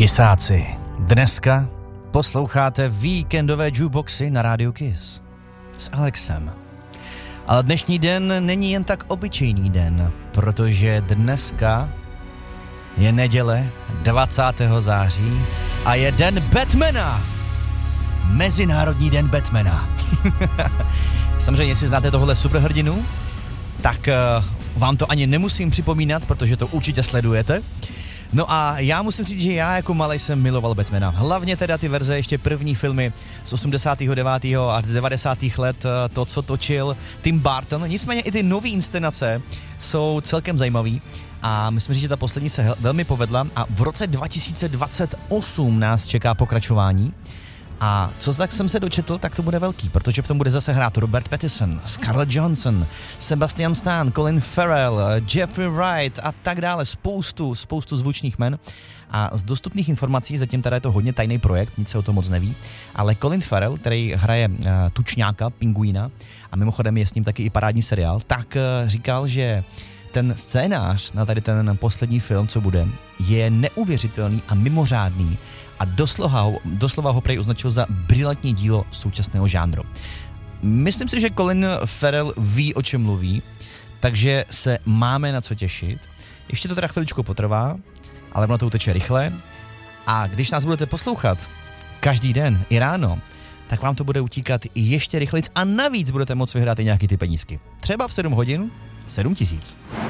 Kysáci, dneska posloucháte víkendové jukeboxy na rádiu Kiss s Alexem. Ale dnešní den není jen tak obyčejný den, protože dneska je neděle 20. září a je den Batmana. Mezinárodní den Batmana. Samozřejmě, jestli znáte tohle superhrdinu, tak vám to ani nemusím připomínat, protože to určitě sledujete. No a já musím říct, že já jako malej jsem miloval Batmana. Hlavně teda ty verze, ještě první filmy z 89. a z 90. let, to, co točil Tim Burton. Nicméně i ty nové inscenace jsou celkem zajímavý a myslím říct, že ta poslední se velmi povedla a v roce 2028 nás čeká pokračování. A co tak jsem se dočetl, tak to bude velký, protože v tom bude zase hrát Robert Pattinson, Scarlett Johansson, Sebastian Stan, Colin Farrell, Jeffrey Wright a tak dále, spoustu zvučných men. A z dostupných informací, zatím teda je to hodně tajný projekt, nic se o tom moc neví, ale Colin Farrell, který hraje tučňáka, pingvína, a mimochodem je s ním taky i parádní seriál, tak říkal, že ten scénář na tady ten poslední film, co bude, je neuvěřitelný a mimořádný a doslova ho prej označil za brilantní dílo současného žánru. Myslím si, že Colin Farrell ví, o čem mluví, takže se máme na co těšit. Ještě to teda chviličku potrvá, ale ono to uteče rychle a když nás budete poslouchat každý den i ráno, tak vám to bude utíkat ještě rychlejc a navíc budete moct vyhrát i nějaký ty penízky. Třeba v 7 hodin 7 000.